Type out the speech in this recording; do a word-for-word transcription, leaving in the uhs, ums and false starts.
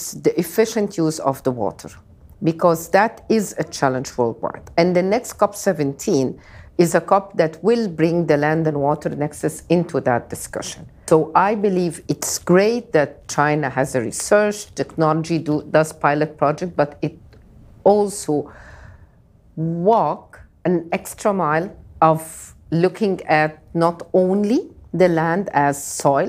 is the efficient use of the water, because that is a challenge worldwide. And the next COP seventeen is a COP that will bring the land and water nexus into that discussion. So I believe it's great that China has a research, technology, do, does pilot project, but it also walk an extra mile of looking at not only the land as soil,